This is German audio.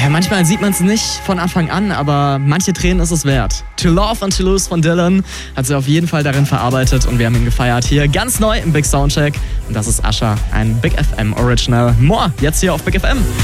Ja, manchmal sieht man es nicht von Anfang an, aber manche Tränen ist es wert. To Love and To Lose von Dylan hat sie auf jeden Fall darin verarbeitet und wir haben ihn gefeiert. Hier ganz neu im Big Soundcheck. Und das ist Usher, ein Big FM Original. More jetzt hier auf Big FM.